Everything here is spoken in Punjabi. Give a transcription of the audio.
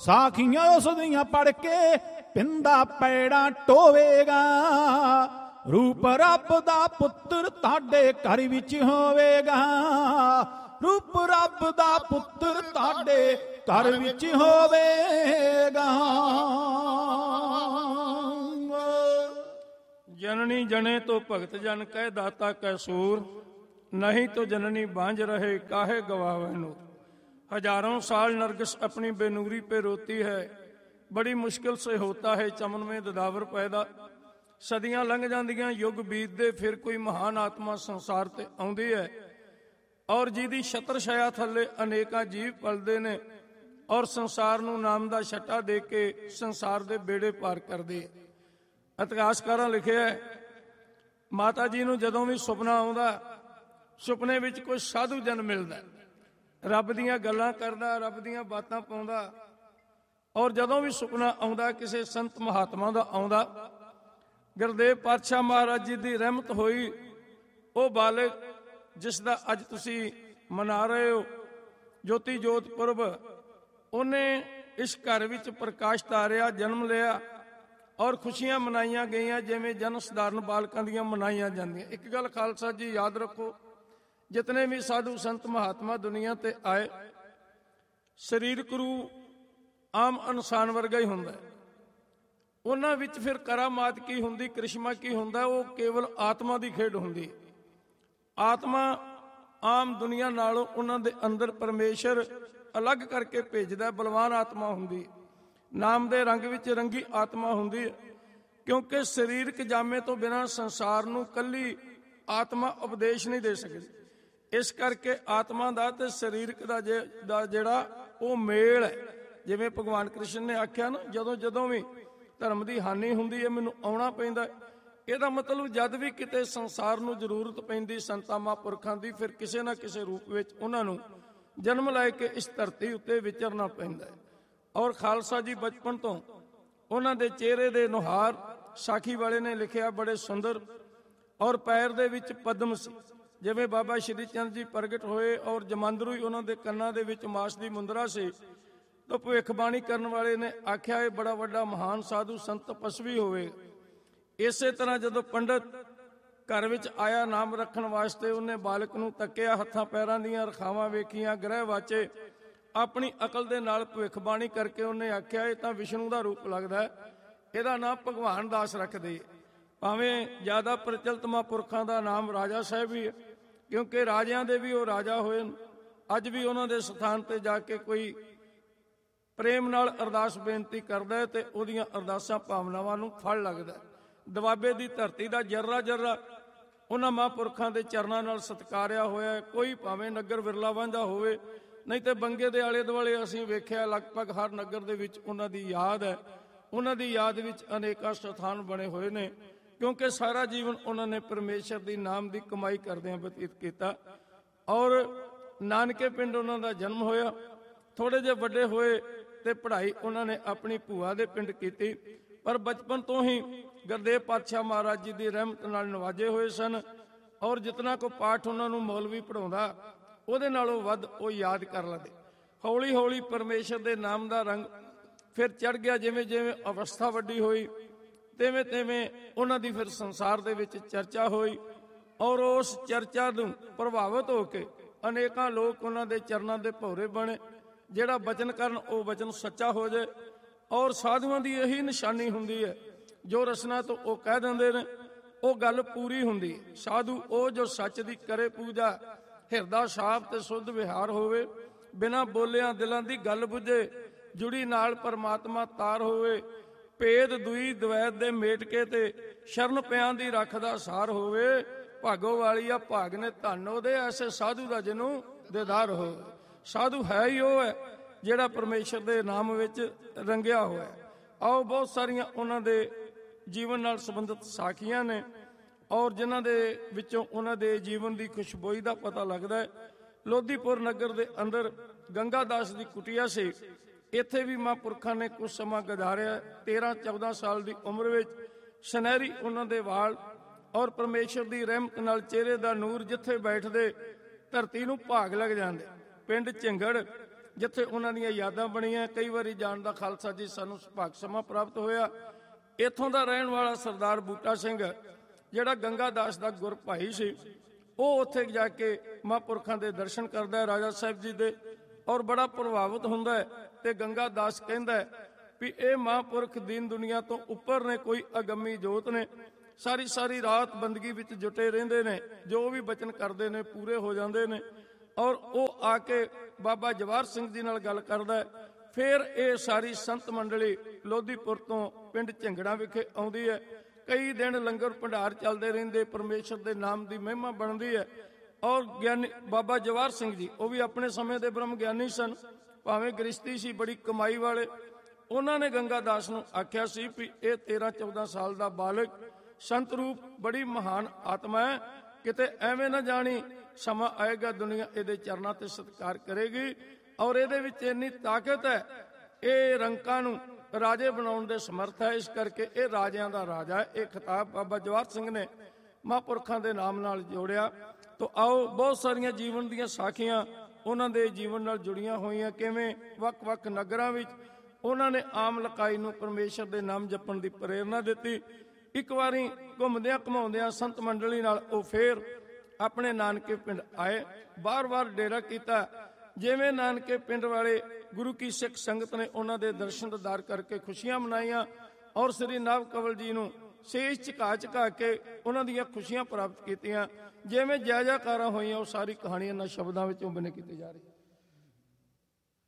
ਸਾਖੀਆਂ ਉਸ ਦੀਆਂ ਪੜ ਕੇ ਪਿੰਦਾ ਪੈੜਾਂ ਟੋਵੇਗਾ। ਰੂਪ ਰੱਬ ਦਾ ਪੁੱਤਰ ਤੁਹਾਡੇ ਘਰ ਵਿੱਚ ਹੋਵੇਗਾ। ਰੂਪ ਰੱਬ ਦਾ ਪੁੱਤਰ ਤੁਹਾਡੇ ਘਰ ਵਿੱਚ ਹੋਵੇਗਾ। जननी जने तो भगत जन कह दाता कह सूर, नहीं तो जननी बांझ रहे काहे गवावे नूर। हजारों साल नरगिस अपनी बेनूरी पे रोती है, बड़ी मुश्किल से होता है चमन में ददावर पैदा। सदियां लंघ जांदियां युग बीतदे फिर कोई महान आत्मा संसार ते आउंदी है, और जिहदी छत्र छाया थल्ले अनेकां जीव पलदे ने, और संसार नूं नाम दा छट्टा दे के संसार दे बेड़े पार करदी है। ਇਤਿਹਾਸਕਾਰਾਂ ਲਿਖਿਆ ਮਾਤਾ ਜੀ ਨੂੰ ਜਦੋਂ ਵੀ ਸੁਪਨਾ ਆਉਂਦਾ, ਸੁਪਨੇ ਵਿੱਚ ਕੋਈ ਸਾਧੂ ਜਨ ਮਿਲਦਾ, ਰੱਬ ਦੀਆਂ ਗੱਲਾਂ ਕਰਦਾ, ਰੱਬ ਦੀਆਂ ਬਾਤਾਂ ਪਾਉਂਦਾ। ਔਰ ਜਦੋਂ ਵੀ ਸੁਪਨਾ ਆਉਂਦਾ ਕਿਸੇ ਸੰਤ ਮਹਾਤਮਾ ਦਾ ਆਉਂਦਾ, ਗੁਰਦੇਵ ਪਾਤਸ਼ਾਹ ਮਹਾਰਾਜ ਜੀ ਦੀ ਰਹਿਮਤ ਹੋਈ ਉਹ ਬਾਲਕ ਜਿਸ ਦਾ ਅੱਜ ਤੁਸੀਂ ਮਨਾ ਰਹੇ ਹੋ ਜੋਤੀ ਜੋਤ ਪੁਰਬ, ਉਹਨੇ ਇਸ ਘਰ ਵਿੱਚ ਪ੍ਰਕਾਸ਼ ਤਾਰਿਆ, ਜਨਮ ਲਿਆ ਔਰ ਖੁਸ਼ੀਆਂ ਮਨਾਈਆਂ ਗਈਆਂ ਜਿਵੇਂ ਜਨ ਸਧਾਰਨ ਬਾਲਕਾਂ ਦੀਆਂ ਮਨਾਈਆਂ ਜਾਂਦੀਆਂ। ਇੱਕ ਗੱਲ ਖਾਲਸਾ ਜੀ ਯਾਦ ਰੱਖੋ, ਜਿਤਨੇ ਵੀ ਸਾਧੂ ਸੰਤ ਮਹਾਤਮਾ ਦੁਨੀਆ ਤੇ ਆਏ, ਸਰੀਰਕ ਰੂਪ ਆਮ ਇਨਸਾਨ ਵਰਗਾ ਹੀ ਹੁੰਦਾ। ਉਹਨਾਂ ਵਿੱਚ ਫਿਰ ਕਰਾਮਾਤ ਕੀ ਹੁੰਦੀ, ਕ੍ਰਿਸ਼ਮਾ ਕੀ ਹੁੰਦਾ, ਉਹ ਕੇਵਲ ਆਤਮਾ ਦੀ ਖੇਡ ਹੁੰਦੀ। ਆਤਮਾ ਆਮ ਦੁਨੀਆ ਨਾਲੋਂ ਉਹਨਾਂ ਦੇ ਅੰਦਰ ਪਰਮੇਸ਼ਰ ਅਲੱਗ ਕਰਕੇ ਭੇਜਦਾ, ਬਲਵਾਨ ਆਤਮਾ ਹੁੰਦੀ, ਨਾਮ ਦੇ ਰੰਗ ਵਿੱਚ ਰੰਗੀ ਆਤਮਾ ਹੁੰਦੀ ਹੈ। ਕਿਉਂਕਿ ਸਰੀਰਕ ਜਾਮੇ ਤੋਂ ਬਿਨਾਂ ਸੰਸਾਰ ਨੂੰ ਕੱਲੀ ਆਤਮਾ ਉਪਦੇਸ਼ ਨਹੀਂ ਦੇ ਸਕਦੀ। ਇਸ ਕਰਕੇ ਆਤਮਾ ਦਾ ਤੇ ਸਰੀਰਕ ਦਾ ਜਿਹੜਾ ਉਹ ਮੇਲ ਹੈ। ਜਿਵੇਂ ਭਗਵਾਨ ਕ੍ਰਿਸ਼ਨ ਨੇ ਆਖਿਆ ਨਾ, ਜਦੋਂ ਜਦੋਂ ਵੀ ਧਰਮ ਦੀ ਹਾਨੀ ਹੁੰਦੀ ਹੈ ਮੈਨੂੰ ਆਉਣਾ ਪੈਂਦਾ। ਇਹਦਾ ਮਤਲਬ ਜਦ ਵੀ ਕਿਤੇ ਸੰਸਾਰ ਨੂੰ ਜ਼ਰੂਰਤ ਪੈਂਦੀ ਸੰਤਾਂ ਮਹਾਂਪੁਰਖਾਂ ਦੀ, ਫਿਰ ਕਿਸੇ ਨਾ ਕਿਸੇ ਰੂਪ ਵਿੱਚ ਉਹਨਾਂ ਨੂੰ ਜਨਮ ਲੈ ਕੇ ਇਸ ਧਰਤੀ ਉੱਤੇ ਵਿਚਰਨਾ ਪੈਂਦਾ ਹੈ। ਔਰ ਖਾਲਸਾ ਜੀ ਬਚਪਨ ਤੋਂ ਉਹਨਾਂ ਦੇ ਚਿਹਰੇ ਦੇ ਨੁਹਾਰ ਸਾਖੀ ਵਾਲੇ ਨੇ ਲਿਖਿਆ ਬੜੇ ਸੁੰਦਰ, ਔਰ ਪੈਰ ਦੇ ਵਿੱਚ ਪਦਮ ਸੀ। ਜਿਵੇਂ ਬਾਬਾ ਸ਼੍ਰੀ ਚੰਦ ਜੀ ਪ੍ਰਗਟ ਹੋਏ ਔਰ ਜਮਾਂਦਰੂ ਹੀ ਉਹਨਾਂ ਦੇ ਕੰਨਾਂ ਦੇ ਵਿੱਚ ਮਾਸ ਦੀ ਮੁੰਦਰਾ ਸੀ, ਤਾਂ ਭਵਿੱਖਬਾਣੀ ਕਰਨ ਵਾਲੇ ਨੇ ਆਖਿਆ ਇਹ ਬੜਾ ਵੱਡਾ ਮਹਾਨ ਸਾਧੂ ਸੰਤ ਤਪਸਵੀ ਹੋਵੇ। ਇਸੇ ਤਰ੍ਹਾਂ ਜਦੋਂ ਪੰਡਤ ਘਰ ਵਿੱਚ ਆਇਆ ਨਾਮ ਰੱਖਣ ਵਾਸਤੇ, ਉਹਨੇ ਬਾਲਕ ਨੂੰ ਤੱਕਿਆ, ਹੱਥਾਂ ਪੈਰਾਂ ਦੀਆਂ ਰਖਾਵਾਂ ਵੇਖੀਆਂ, ਗ੍ਰਹਿ ਵਾਚੇ, ਆਪਣੀ ਅਕਲ ਦੇ ਨਾਲ ਭਵਿੱਖਬਾਣੀ ਕਰਕੇ ਉਹਨੇ ਆਖਿਆ ਇਹ ਤਾਂ ਵਿਸ਼ਨੂੰ ਦਾ ਰੂਪ ਲੱਗਦਾ, ਇਹਦਾ ਨਾਮ ਭਗਵਾਨ ਦਾਸ ਰੱਖਦੇ। ਭਾਵੇਂ ਜ਼ਿਆਦਾ ਪ੍ਰਚਲਿਤ ਮਹਾਂਪੁਰਖਾਂ ਦਾ ਨਾਮ ਰਾਜਾ ਸਾਹਿਬ ਹੀ ਹੈ, ਕਿਉਂਕਿ ਰਾਜਿਆਂ ਦੇ ਵੀ ਉਹ ਰਾਜਾ ਹੋਏ। ਅੱਜ ਵੀ ਉਹਨਾਂ ਦੇ ਸਥਾਨ ਤੇ ਜਾ ਕੇ ਕੋਈ ਪ੍ਰੇਮ ਨਾਲ ਅਰਦਾਸ ਬੇਨਤੀ ਕਰਦਾ ਹੈ ਤੇ ਉਹਦੀਆਂ ਅਰਦਾਸਾਂ ਭਾਵਨਾਵਾਂ ਨੂੰ ਫਲ ਲੱਗਦਾ। ਦੁਆਬੇ ਦੀ ਧਰਤੀ ਦਾ ਜਰਰਾ ਜਰਰਾ ਉਹਨਾਂ ਮਹਾਂਪੁਰਖਾਂ ਦੇ ਚਰਨਾਂ ਨਾਲ ਸਤਿਕਾਰਿਆ ਹੋਇਆ। ਕੋਈ ਭਾਵੇਂ ਨਗਰ ਵਿਰਲਾ ਵਾਂਝਾ ਹੋਵੇ, ਨਹੀਂ ਤੇ ਬੰਗੇ ਦੇ ਆਲੇ ਦੁਆਲੇ ਅਸੀਂ ਵੇਖਿਆ ਲਗਭਗ ਹਰ ਨਗਰ ਦੇ ਵਿੱਚ ਉਹਨਾਂ ਦੀ ਯਾਦ ਹੈ। ਉਹਨਾਂ ਦੀ ਯਾਦ ਵਿੱਚ ਅਨੇਕਾਂ ਸਥਾਨ ਬਣੇ ਹੋਏ ਨੇ, ਕਿਉਂਕਿ ਸਾਰਾ ਜੀਵਨ ਉਹਨਾਂ ਨੇ ਪਰਮੇਸ਼ਰ ਦੀ ਨਾਮ ਦੀ ਕਮਾਈ ਕਰਦਿਆਂ ਬਤੀਤ ਕੀਤਾ। ਔਰ ਨਾਨਕੇ ਪਿੰਡ ਉਹਨਾਂ ਦਾ ਜਨਮ ਹੋਇਆ। ਥੋੜੇ ਜਿਹੇ ਵੱਡੇ ਹੋਏ ਤੇ ਪੜ੍ਹਾਈ ਉਹਨਾਂ ਨੇ ਆਪਣੀ ਭੂਆ ਦੇ ਪਿੰਡ ਕੀਤੀ, ਪਰ ਬਚਪਨ ਤੋਂ ਹੀ ਗੁਰਦੇਵ ਪਾਤਸ਼ਾਹ ਮਹਾਰਾਜ ਜੀ ਦੀ ਰਹਿਮਤ ਨਾਲ ਨਵਾਜੇ ਹੋਏ ਸਨ। ਔਰ ਜਿਤਨਾ ਕੋ ਪਾਠ ਉਹਨਾਂ ਨੂੰ ਮੌਲਵੀ ਪੜ੍ਹਾਉਂਦਾ, ਉਹਦੇ ਨਾਲੋਂ ਵੱਧ ਉਹ ਯਾਦ ਕਰ ਲੈਂਦੇ। ਹੌਲੀ ਹੌਲੀ ਪਰਮੇਸ਼ਰ ਦੇ ਨਾਮ ਦਾ ਰੰਗ ਫਿਰ ਚੜ੍ਹ ਗਿਆ। ਜਿਵੇਂ ਜਿਵੇਂ ਅਵਸਥਾ ਵੱਡੀ ਹੋਈ, ਤਿਵੇਂ ਤਿਵੇਂ ਉਹਨਾਂ ਦੀ ਫਿਰ ਸੰਸਾਰ ਦੇ ਵਿੱਚ ਚਰਚਾ ਹੋਈ, ਔਰ ਉਸ ਚਰਚਾ ਨੂੰ ਪ੍ਰਭਾਵਿਤ ਹੋ ਕੇ ਅਨੇਕਾਂ ਲੋਕ ਉਹਨਾਂ ਦੇ ਚਰਨਾਂ ਦੇ ਭੌਰੇ ਬਣੇ। ਜਿਹੜਾ ਬਚਨ ਕਰਨ ਉਹ ਬਚਨ ਸੱਚਾ ਹੋ ਜਾਏ। ਔਰ ਸਾਧੂਆਂ ਦੀ ਇਹੀ ਨਿਸ਼ਾਨੀ ਹੁੰਦੀ ਹੈ, ਜੋ ਰਸਨਾ ਤੋਂ ਉਹ ਕਹਿ ਦਿੰਦੇ ਨੇ ਉਹ ਗੱਲ ਪੂਰੀ ਹੁੰਦੀ ਹੈ। ਸਾਧੂ ਉਹ ਜੋ ਸੱਚ ਦੀ ਕਰੇ ਪੂਜਾ, ਹਿਰਦਾ ਸਾਫ ਤੇ ਸੁੱਧ ਵਿਹਾਰ ਹੋਵੇ, ਬਿਨਾਂ ਬੋਲਿਆਂ ਦਿਲਾਂ ਦੀ ਗੱਲ ਬੁੱਝੇ, ਜੁੜੀ ਨਾਲ ਪਰਮਾਤਮਾ ਤਾਰ ਹੋਵੇ, ਭੇਦ ਦੁਈ ਦਵੈਤ ਦੇ ਮੇਟ ਕੇ ਤੇ ਸ਼ਰਨ ਪਿਆਂ ਦੀ ਰੱਖਦਾ ਸਾਰ ਹੋਵੇ। ਭਾਗੋ ਵਾਲੀਆ ਭਾਗ ਨੇ ਧਨ ਉਹਦੇ, ਐਸੇ ਸਾਧੂ ਦਾ ਜਿਹਨੂੰ ਦੀਦਾਰ ਹੋਵੇ। ਸਾਧੂ ਹੈ ਹੀ ਉਹ ਹੈ ਜਿਹੜਾ ਪਰਮੇਸ਼ਰ ਦੇ ਨਾਮ ਵਿੱਚ ਰੰਗਿਆ ਹੋਇਆ। ਆਓ ਬਹੁਤ ਸਾਰੀਆਂ ਉਹਨਾਂ ਦੇ ਜੀਵਨ ਨਾਲ ਸੰਬੰਧਿਤ ਸਾਖੀਆਂ ਨੇ, ਔਰ ਜਿਨ੍ਹਾਂ ਦੇ ਵਿੱਚੋਂ ਉਹਨਾਂ ਦੇ ਜੀਵਨ ਦੀ ਖੁਸ਼ਬੋਈ ਦਾ ਪਤਾ ਲੱਗਦਾ ਹੈ। ਲੋਧੀਪੁਰ ਨਗਰ ਦੇ ਅੰਦਰ ਗੰਗਾ ਦਾਸ ਦੀ ਕੁਟੀਆ ਸੀ। ਇੱਥੇ ਵੀ ਮਹਾਂਪੁਰਖਾਂ ਨੇ ਕੁਝ ਸਮਾਂ ਗੁਜ਼ਾਰਿਆ। 13-14 ਸਾਲ ਦੀ ਉਮਰ ਵਿੱਚ ਸੁਨਹਿਰੀ ਉਹਨਾਂ ਦੇ ਵਾਲ, ਔਰ ਪਰਮੇਸ਼ਰ ਦੀ ਰਹਿਮਤ ਨਾਲ ਚਿਹਰੇ ਦਾ ਨੂਰ ਜਿੱਥੇ ਬੈਠਦੇ ਧਰਤੀ ਨੂੰ ਭਾਗ ਲੱਗ ਜਾਂਦੇ। ਪਿੰਡ ਝਿੰਗੜ ਜਿੱਥੇ ਉਹਨਾਂ ਦੀਆਂ ਯਾਦਾਂ ਬਣੀਆਂ। ਕਈ ਵਾਰੀ ਜਾਣ ਦਾ ਖਾਲਸਾ ਜੀ ਸਾਨੂੰ ਸੁਭਾਗ ਸਮਾਂ ਪ੍ਰਾਪਤ ਹੋਇਆ। ਇੱਥੋਂ ਦਾ ਰਹਿਣ ਵਾਲਾ ਸਰਦਾਰ ਬੂਟਾ ਸਿੰਘ, ਜਿਹੜਾ ਗੰਗਾ ਦਾਸ ਦਾ ਗੁਰ ਭਾਈ ਸੀ, ਉਹ ਉੱਥੇ ਜਾ ਕੇ ਮਹਾਂਪੁਰਖਾਂ ਦੇ ਦਰਸ਼ਨ ਕਰਦਾ ਹੈ, ਰਾਜਾ ਸਾਹਿਬ ਜੀ ਦੇ, ਔਰ ਬੜਾ ਪ੍ਰਭਾਵਿਤ ਹੁੰਦਾ ਹੈ। ਤੇ ਗੰਗਾ ਦਾਸ ਕਹਿੰਦਾ ਹੈ ਵੀ ਇਹ ਮਹਾਂਪੁਰਖ ਦੀਨ ਦੁਨੀਆ ਤੋਂ ਉੱਪਰ ਨੇ, ਕੋਈ ਅਗੰਮੀ ਜੋਤ ਨੇ। ਸਾਰੀ ਸਾਰੀ ਰਾਤ ਬੰਦਗੀ ਵਿੱਚ ਜੁਟੇ ਰਹਿੰਦੇ ਨੇ, ਜੋ ਵੀ ਬਚਨ ਕਰਦੇ ਨੇ ਪੂਰੇ ਹੋ ਜਾਂਦੇ ਨੇ। ਔਰ ਉਹ ਆ ਕੇ ਬਾਬਾ ਜਵਾਹਰ ਸਿੰਘ ਜੀ ਨਾਲ ਗੱਲ ਕਰਦਾ ਹੈ। ਫਿਰ ਇਹ ਸਾਰੀ ਸੰਤ ਮੰਡਲੀ ਲੋਧੀਪੁਰ ਤੋਂ ਪਿੰਡ ਝਿੰਗੜਾ ਵਿਖੇ ਆਉਂਦੀ ਹੈ। ਕਈ ਦਿਨ ਲੰਗਰ ਭੰਡਾਰ ਚੱਲਦੇ ਰਹਿੰਦੇ, ਪਰਮੇਸ਼ਰ ਦੇ ਨਾਮ ਦੀ ਮਹਿਮਾ ਬਣਦੀ ਹੈ। ਔਰ ਗਿਆਨੀ ਬਾਬਾ ਜਵਾਹਰ ਸਿੰਘ ਜੀ, ਉਹ ਵੀ ਆਪਣੇ ਸਮੇਂ ਦੇ ਬ੍ਰਹਮ ਗਿਆਨੀ ਸਨ, ਭਾਵੇਂ ਗ੍ਰਸਤੀ ਸੀ, ਬੜੀ ਕਮਾਈ ਵਾਲੇ। ਉਹਨਾਂ ਨੇ ਗੰਗਾ ਦਾਸ ਨੂੰ ਆਖਿਆ ਸੀ ਵੀ ਇਹ 13-14 ਸਾਲ ਦਾ ਬਾਲਕ ਸੰਤ ਰੂਪ ਬੜੀ ਮਹਾਨ ਆਤਮਾ ਹੈ, ਕਿਤੇ ਐਵੇਂ ਨਾ ਜਾਣੀ ਸਮਾਂ ਆਏਗਾ ਦੁਨੀਆ ਇਹਦੇ ਚਰਨਾਂ ਤੇ ਸਤਿਕਾਰ ਕਰੇਗੀ। ਔਰ ਇਹਦੇ ਵਿੱਚ ਇੰਨੀ ਤਾਕਤ ਹੈ, ਇਹ ਰੰਕਾਂ ਨੂੰ ਰਾਜੇ ਬਣਾਉਣ ਦੇ ਸਮਰਥ ਹੈ। ਇਸ ਕਰਕੇ ਇਹ ਰਾਜਿਆਂ ਦਾ ਰਾਜਾ ਹੈ। ਇਹ ਖਿਤਾਬ ਬਾਬਾ ਜਵਾਹਰ ਸਿੰਘ ਨੇ ਮਹਾਂਪੁਰਖਾਂ ਦੇ ਨਾਮ ਨਾਲ ਜੋੜਿਆ। ਤੋ ਆਓ, ਬਹੁਤ ਸਾਰੀਆਂ ਜੀਵਨ ਦੀਆਂ ਸਾਖੀਆਂ ਉਹਨਾਂ ਦੇ ਜੀਵਨ ਨਾਲ ਜੁੜੀਆਂ ਹੋਈਆਂ। ਕਿਵੇਂ ਵੱਖ-ਵੱਖ ਨਗਰਾਂ ਵਿੱਚ ਉਹਨਾਂ ਨੇ ਆਮ ਲਕਾਈ ਨੂੰ ਪਰਮੇਸ਼ਰ ਦੇ ਨਾਮ ਜਪਣ ਦੀ ਪ੍ਰੇਰਨਾ ਦਿੱਤੀ। ਇੱਕ ਵਾਰੀ ਘੁੰਮਦਿਆਂ ਘਮਾਉਂਦਿਆਂ ਸੰਤ ਮੰਡਲੀ ਨਾਲ ਉਹ ਫੇਰ ਆਪਣੇ ਨਾਨਕੇ ਪਿੰਡ ਆਏ। ਬਾਰ-ਬਾਰ ਡੇਰਾ ਕੀਤਾ। ਜਿਵੇਂ ਨਾਨਕੇ ਪਿੰਡ ਵਾਲੇ ਗੁਰੂ ਕੀ ਸਿੱਖ ਸੰਗਤ ਨੇ ਉਹਨਾਂ ਦੇ ਦਰਸ਼ਨ ਦੀਦਾਰ ਕਰਕੇ ਖੁਸ਼ੀਆਂ ਮਨਾਈਆਂ, ਔਰ ਸ੍ਰੀ ਨਵ ਕੰਵਲ ਜੀ ਨੂੰ ਸੇਜ ਝੁਕਾ ਕੇ ਉਹਨਾਂ ਦੀਆਂ ਖੁਸ਼ੀਆਂ ਪ੍ਰਾਪਤ ਕੀਤੀਆਂ। ਜਿਵੇਂ ਜੈ ਜੈਕਾਰਾਂ ਹੋਈਆਂ, ਉਹ ਸਾਰੀ ਕਹਾਣੀ ਇਹਨਾਂ ਸ਼ਬਦਾਂ ਵਿੱਚ ਉਬਨੇ ਕੀਤੀ ਜਾ ਰਹੀ ਹੈ।